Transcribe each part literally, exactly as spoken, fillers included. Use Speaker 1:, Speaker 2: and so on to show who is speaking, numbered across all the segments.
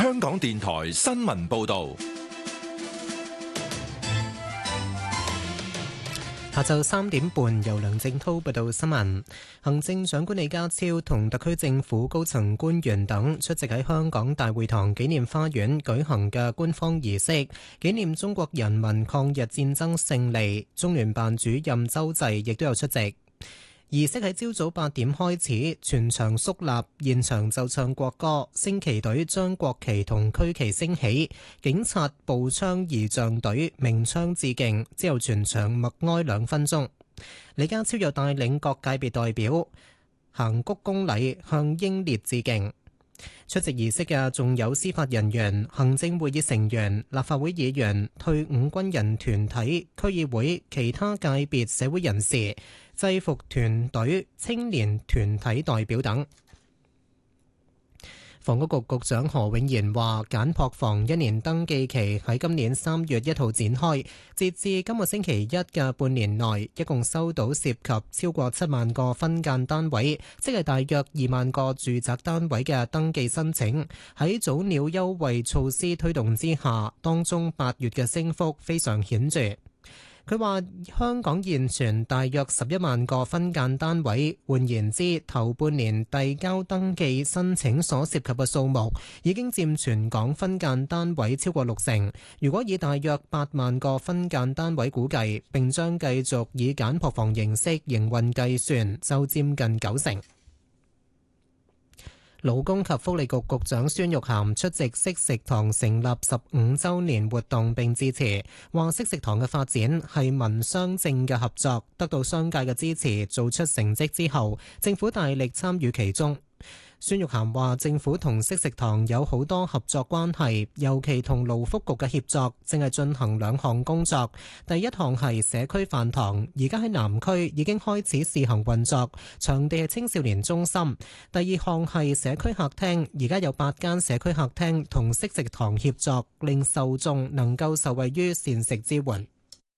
Speaker 1: 香港電台新聞報道。
Speaker 2: 下晝三點半，由梁正滔報道新聞。行政長官李家超同特區政府高層官員等出席喺香港大會堂紀念花園舉行嘅官方儀式，紀念中國人民抗日戰爭勝利。中聯辦主任周濟亦都有出席。儀式喺朝早八點開始，全場肅立，現場就唱國歌，升旗隊將國旗同區旗升起，警察步槍儀仗隊鳴槍致敬，之後全場默哀兩分鐘。李家超又帶領各界別代表行鞠躬禮向英烈致敬。出席儀式嘅仲有司法人員、行政會議成員、立法會議員、退伍軍人團體、區議會、其他界別社會人士、制服團隊、青年團體代表等。房屋局局長何永賢話，簡樸房一年登記期喺今年三月一號展開，截至今個星期一嘅半年內，一共收到涉及超過七萬個分間單位，即係大約二萬個住宅單位嘅登記申請。喺早鳥優惠措施推動之下，當中八月嘅升幅非常顯著。佢話：香港現存大約十一萬個分間單位，換言之，頭半年遞交登記申請所涉及嘅數目已經佔全港分間單位超過六成。如果以大約八萬個分間單位估計，並將繼續以簡樸房形式營運計算，就佔近九成。勞工及福利局局長孫玉菡出席惜食堂成立十五週年活動並致辭，話惜食堂嘅發展係民商政嘅合作，得到商界嘅支持，做出成績之後，政府大力參與其中。孫玉菡話：政府同惜食堂有好多合作關係，尤其同勞福局嘅協作，正係進行兩項工作。第一項係社區飯堂，而家喺南區已經開始試行運作，場地係青少年中心。第二項係社區客廳，而家有八間社區客廳同惜食堂協作，令受眾能夠受惠於膳食支援。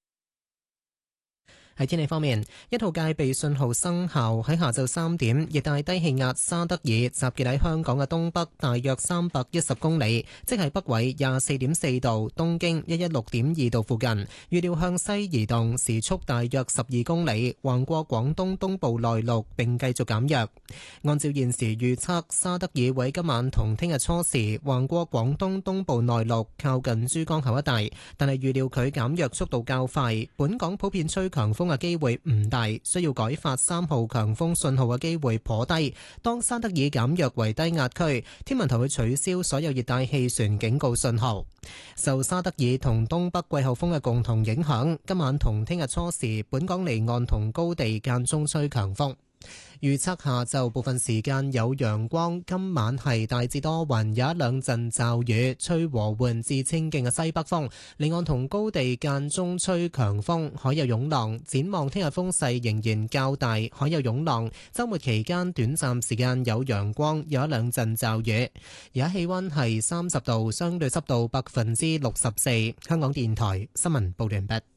Speaker 2: 喺天氣方面，一號戒備信號生效，喺下晝三點，熱帶低氣壓沙德爾集結喺香港嘅東北大約三百一十公里，即係北緯廿四點四度、東經一一六點二度附近。預料向西移動，時速大約十二公里，橫過廣東東部內陸並繼續減弱。按照現時預測，沙德爾會今晚同聽日初時橫過廣東東部內陸，靠近珠江口一帶，但係預料佢減弱速度較快，本港普遍吹強風嘅機會唔大，需要改發三號強風信號嘅機會頗低。當沙德爾減弱為低壓區，天文台會取消所有熱帶氣旋警告信號。受沙德爾同東北季候風嘅共同影響，今晚同聽日初時，本港離岸同高地間中吹強風。預測下晝部分時間有陽光，今晚係大致多雲，有一兩陣驟雨，吹和緩至清勁嘅西北風，離岸同高地間中吹強風，海有湧浪。展望聽日風勢仍然較大，海有湧浪。週末期間短暫時間有陽光，有一兩陣驟雨。而家氣溫係三十度，相對濕度百分之六十四。香港電台新聞報完畢。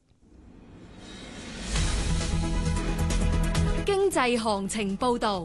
Speaker 3: 經濟行情報道。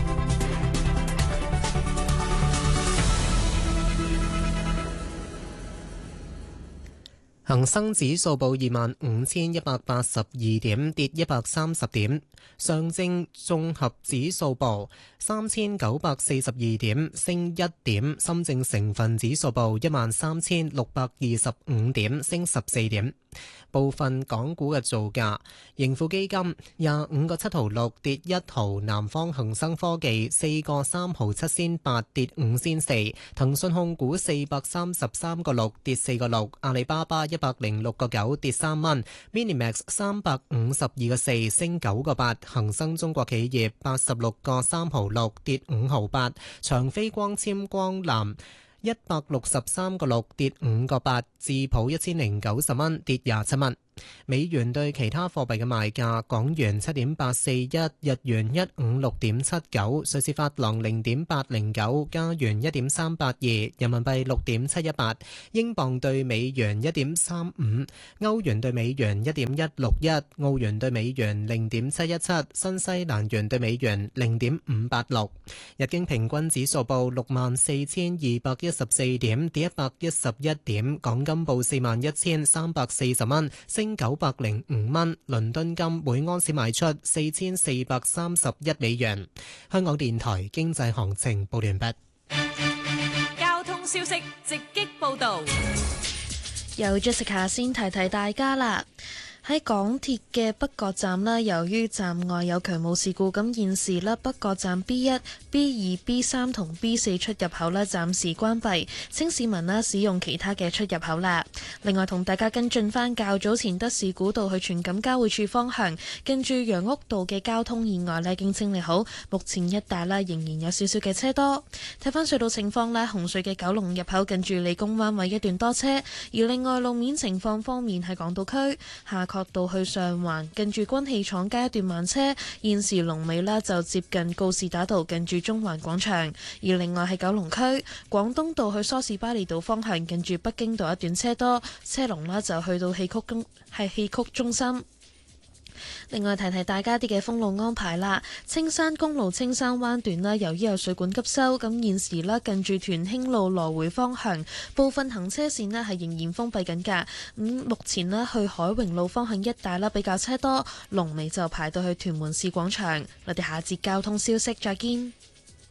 Speaker 2: 恒生指數報二萬五千一百八十二點，跌一百三十點。上證綜合指數報三千九百四十二點，升一點。深證成分指數報一萬三千六百二十五點，升十四點。部分港股嘅造價：盈富基金廿五個七毫六跌一毫，南方恒生科技四個三毫七仙八跌五仙四，騰訊控股四百三十三個六跌四個六，阿里巴巴一百零六個九跌三蚊 ，Minimax 三百五十二個四升九個八，恒生中國企業八十六個三毫六跌五毫八，長飛光纖光纜一百六十三個六跌五個八，智普一千零九十蚊跌廿七蚊。 美元對其他貨幣嘅賣價：港元七點八四一，日元一五六點七九，瑞士法郎零點八零九，加元一點三八二，人民幣六點七一八，英鎊對美元一點三五，歐元對美元一點一六一，澳元對美元零點七一七，新西蘭元對美元零點五八六。日經平均指數報六萬四千二百一十四點，跌一百一十一點。港金報四萬一千三百四十蚊，升九百零五蚊。倫敦金每安士賣出四千四百三十一美元。香港電台經濟行情報完畢。
Speaker 3: 交通消息直擊報道。
Speaker 4: 由 Jessica 先提提大家啦。喺港鐵嘅北角站咧，由於站外有強務事故，咁現時咧北角站 B 一、B 二、B 三同 B 四出入口咧暫時關閉，請市民咧使用其他嘅出入口啦。另外同大家跟進翻較早前德士古道去荃錦交匯處方向，近住楊屋道嘅交通意外咧已經清理好，目前一帶咧仍然有少少嘅車多。睇翻隧道情況咧，紅隧嘅九龍入口近住理工灣位一段多車，而另外路面情況方面喺港島區下角道去上環，近住軍器廠街一段慢車，現時龍尾呢就接近告士打道近住中環廣場。而另外喺九龍區廣東道去梳士巴利道方向，近住北京道一段車多，車龍呢就去到戲曲中係戲曲中心。另外提提大家啲嘅封路安排啦，青山公路青山灣段啦，由於有水管急修，咁現時啦近住屯興路來回方向部分行車線呢係仍然封閉緊㗎。咁目前呢去海榮路方向一帶啦比較車多，龍尾就排到去屯門市廣場。我哋下節交通消息再見。